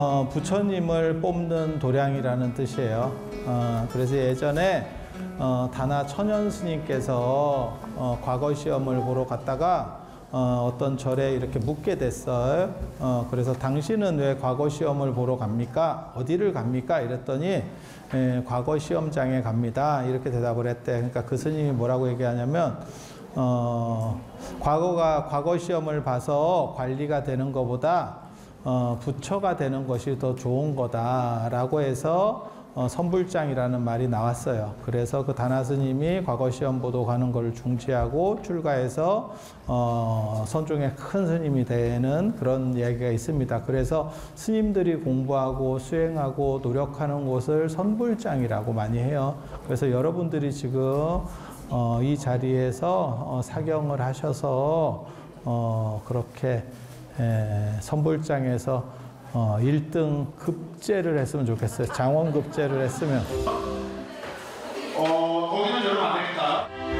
부처님을 뽑는 도량이라는 뜻이에요. 그래서 예전에 다나 천연 스님께서 과거 시험을 보러 갔다가 어떤 절에 이렇게 묻게 됐어요. 그래서 당신은 왜 과거 시험을 보러 갑니까? 어디를 갑니까? 이랬더니 과거 시험장에 갑니다. 이렇게 대답을 했대. 그러니까 그 스님이 뭐라고 얘기하냐면 과거 시험을 봐서 관리가 되는 것보다 부처가 되는 것이 더 좋은 거다라고 해서 선불장이라는 말이 나왔어요. 그래서 그 다나 스님이 과거 시험 보도 가는 걸 중지하고 출가해서 선중에 큰 스님이 되는 그런 얘기가 있습니다. 그래서 스님들이 공부하고 수행하고 노력하는 곳을 선불장이라고 많이 해요. 그래서 여러분들이 지금 이 자리에서 사경을 하셔서 그렇게 선불장에서 1등 급제를 했으면 좋겠어요. 장원급제를 했으면. 거기는